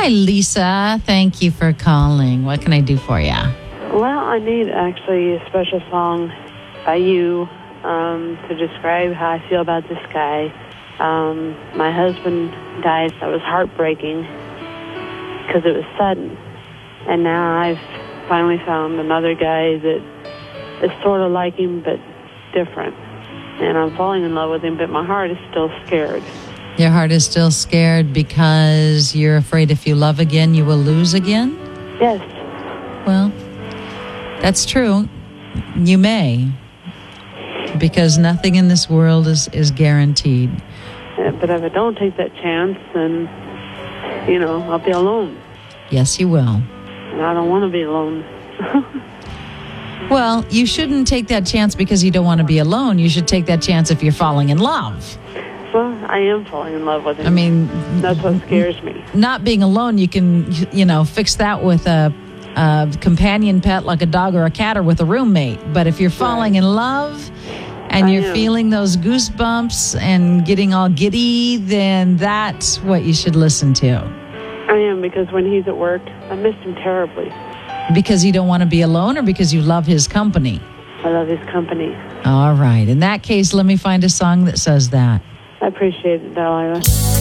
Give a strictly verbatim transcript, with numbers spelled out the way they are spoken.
Hi, Lisa. Thank you for calling. What can I do for you? Well, I need actually a special song by you um, to describe how I feel about this guy. Um, my husband died. That was heartbreaking because it was sudden. And now I've finally found another guy that is sort of like him but different. And I'm falling in love with him, but my heart is still scared. Your heart is still scared because you're afraid if you love again, you will lose again? Yes. Well, that's true. You may. Because nothing in this world is, is guaranteed. Uh, but if I don't take that chance, then, you know, I'll be alone. Yes, you will. And I don't want to be alone. Well, you shouldn't take that chance because you don't want to be alone. You should take that chance if you're falling in love. Well, I am falling in love with him. I mean, that's what scares me. Not being alone, you can, you know, fix that with a, a companion pet like a dog or a cat or with a roommate. But if you're falling in love and I you're am. feeling those goosebumps and getting all giddy, then that's what you should listen to. I am, because when he's at work, I miss him terribly. Because you don't want to be alone or because you love his company? I love his company. All right. In that case, let me find a song that says that. I appreciate it, Delilah.